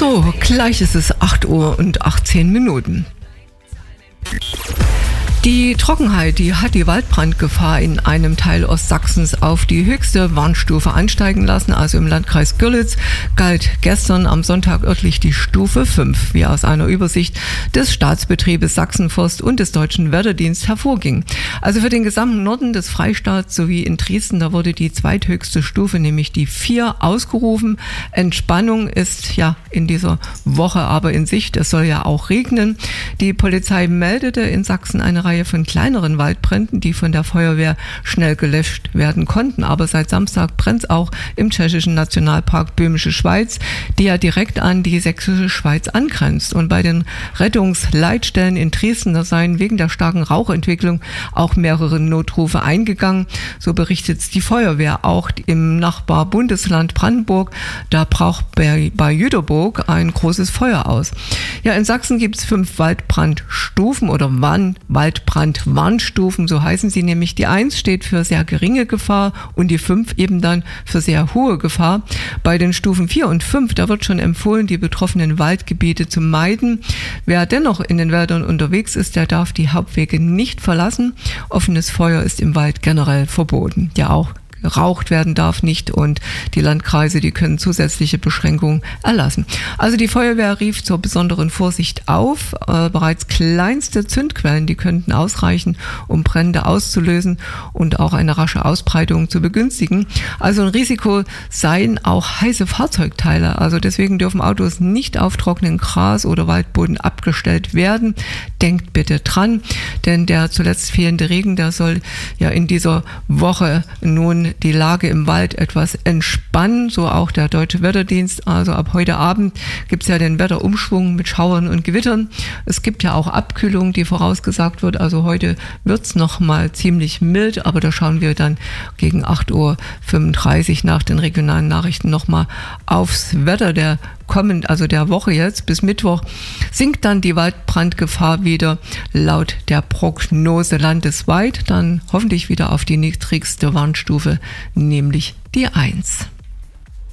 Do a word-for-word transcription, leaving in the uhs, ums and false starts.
So, gleich ist es acht Uhr und achtzehn Minuten. Die Trockenheit, die hat die Waldbrandgefahr in einem Teil Ostsachsens auf die höchste Warnstufe ansteigen lassen. Also im Landkreis Görlitz galt gestern am Sonntag örtlich die Stufe fünf, wie aus einer Übersicht des Staatsbetriebes Sachsenforst und des Deutschen Wetterdienst hervorging. Also für den gesamten Norden des Freistaats sowie in Dresden, da wurde die zweithöchste Stufe, nämlich die vier, ausgerufen. Entspannung ist ja in dieser Woche aber in Sicht. Es soll ja auch regnen. Die Polizei meldete in Sachsen eine Reihe von kleineren Waldbränden, die von der Feuerwehr schnell gelöscht werden konnten. Aber seit Samstag brennt es auch im tschechischen Nationalpark Böhmische Schweiz, die ja direkt an die sächsische Schweiz angrenzt. Und bei den Rettungsleitstellen in Dresden, da seien wegen der starken Rauchentwicklung auch mehrere Notrufe eingegangen. So berichtet die Feuerwehr auch im Nachbarbundesland Brandenburg. Da braucht bei, bei Jüterburg ein großes Feuer aus. Ja, in Sachsen gibt es fünf Waldbrandstufen oder Warn, Waldbrandwarnstufen, so heißen sie nämlich. Die eins steht für sehr geringe Gefahr und die fünf eben dann für sehr hohe Gefahr. Bei den Stufen vier und fünf, da wird schon empfohlen, die betroffenen Waldgebiete zu meiden. Wer dennoch in den Wäldern unterwegs ist, der darf die Hauptwege nicht verlassen. Offenes Feuer ist im Wald generell verboten. Ja, auch geraucht werden darf nicht und die Landkreise, die können zusätzliche Beschränkungen erlassen. Also die Feuerwehr rief zur besonderen Vorsicht auf. Äh, bereits kleinste Zündquellen, die könnten ausreichen, um Brände auszulösen und auch eine rasche Ausbreitung zu begünstigen. Also ein Risiko seien auch heiße Fahrzeugteile. Also deswegen dürfen Autos nicht auf trockenen Gras oder Waldboden abgestellt werden. Denkt bitte dran, denn der zuletzt fehlende Regen, der soll ja in dieser Woche nun die Lage im Wald etwas entspannen, so auch der Deutsche Wetterdienst. Also ab heute Abend gibt es ja den Wetterumschwung mit Schauern und Gewittern. Es gibt ja auch Abkühlung, die vorausgesagt wird. Also heute wird es noch mal ziemlich mild, aber da schauen wir dann gegen acht Uhr fünfunddreißig nach den regionalen Nachrichten noch mal aufs Wetter der kommend, also der Woche jetzt bis Mittwoch, sinkt dann die Waldbrandgefahr wieder laut der Prognose landesweit, dann hoffentlich wieder auf die niedrigste Warnstufe, nämlich die eins.